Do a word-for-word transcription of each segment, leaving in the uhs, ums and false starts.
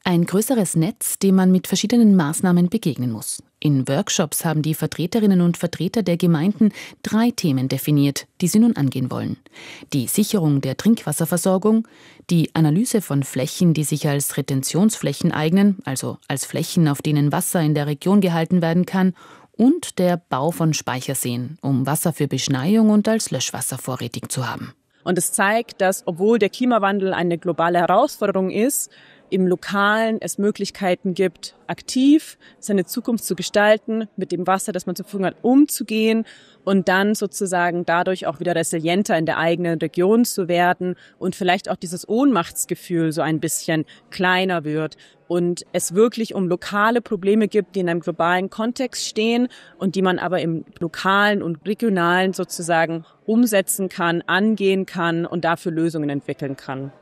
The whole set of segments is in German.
Ein größeres Netz, dem man mit verschiedenen Maßnahmen begegnen muss. In Workshops haben die Vertreterinnen und Vertreter der Gemeinden drei Themen definiert, die sie nun angehen wollen. Die Sicherung der Trinkwasserversorgung, die Analyse von Flächen, die sich als Retentionsflächen eignen, also als Flächen, auf denen Wasser in der Region gehalten werden kann, und der Bau von Speicherseen, um Wasser für Beschneiung und als Löschwasser vorrätig zu haben. Und es zeigt, dass, obwohl der Klimawandel eine globale Herausforderung ist, im Lokalen es Möglichkeiten gibt, aktiv seine Zukunft zu gestalten, mit dem Wasser, das man zur Verfügung hat, umzugehen und dann sozusagen dadurch auch wieder resilienter in der eigenen Region zu werden und vielleicht auch dieses Ohnmachtsgefühl so ein bisschen kleiner wird und es wirklich um lokale Probleme gibt, die in einem globalen Kontext stehen und die man aber im Lokalen und Regionalen sozusagen umsetzen kann, angehen kann und dafür Lösungen entwickeln kann.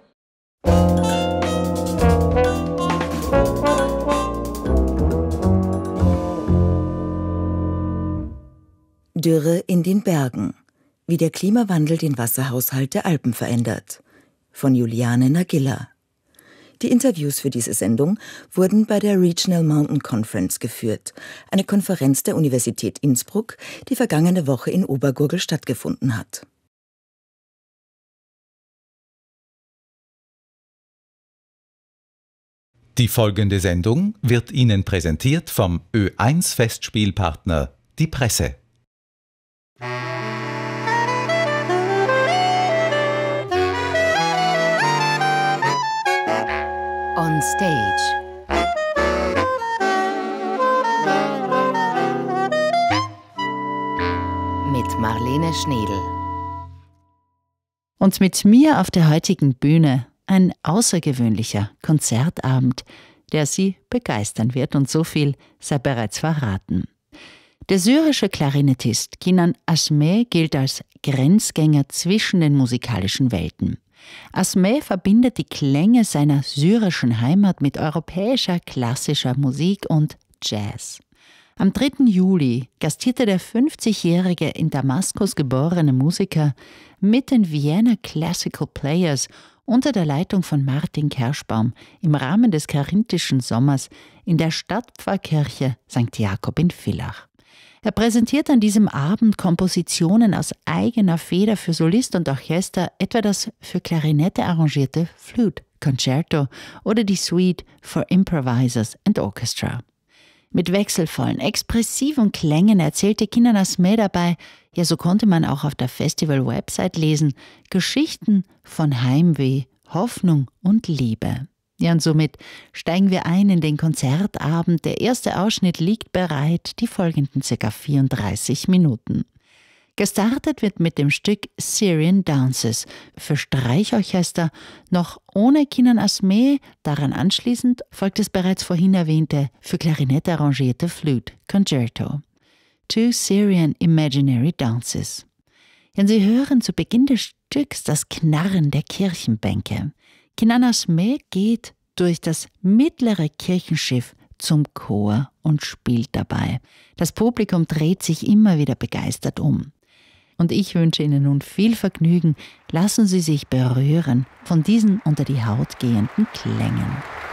Dürre in den Bergen. Wie der Klimawandel den Wasserhaushalt der Alpen verändert. Von Juliane Nagilla. Die Interviews für diese Sendung wurden bei der Regional Mountain Conference geführt, eine Konferenz der Universität Innsbruck, die vergangene Woche in Obergurgl stattgefunden hat. Die folgende Sendung wird Ihnen präsentiert vom Ö eins Festspielpartner Die Presse. On Stage. Mit Marlene Schnedel. Und mit mir auf der heutigen Bühne ein außergewöhnlicher Konzertabend, der Sie begeistern wird, und so viel sei bereits verraten. Der syrische Klarinettist Kinan Asmeh gilt als Grenzgänger zwischen den musikalischen Welten. Asmeh verbindet die Klänge seiner syrischen Heimat mit europäischer klassischer Musik und Jazz. Am dritten Juli gastierte der fünfzigjährige in Damaskus geborene Musiker mit den Vienna Classical Players unter der Leitung von Martin Kerschbaum im Rahmen des Carinthischen Sommers in der Stadtpfarrkirche Sankt Jakob in Villach. Er präsentiert an diesem Abend Kompositionen aus eigener Feder für Solist und Orchester, etwa das für Klarinette arrangierte Flute Concerto oder die Suite for Improvisers and Orchestra. Mit wechselvollen, expressiven Klängen erzählte Kinan Asmeh dabei, ja, so konnte man auch auf der Festival-Website lesen, Geschichten von Heimweh, Hoffnung und Liebe. Ja, und somit steigen wir ein in den Konzertabend. Der erste Ausschnitt liegt bereit, die folgenden ca. vierunddreißig Minuten. Gestartet wird mit dem Stück Syrian Dances für Streichorchester, noch ohne Kinan Asmeh. Daran anschließend folgt das bereits vorhin erwähnte, für Klarinette arrangierte Flute Concerto. Two Syrian Imaginary Dances. Ja, und Sie hören zu Beginn des Stücks das Knarren der Kirchenbänke. Kinan Asmeh geht durch das mittlere Kirchenschiff zum Chor und spielt dabei. Das Publikum dreht sich immer wieder begeistert um. Und ich wünsche Ihnen nun viel Vergnügen. Lassen Sie sich berühren von diesen unter die Haut gehenden Klängen.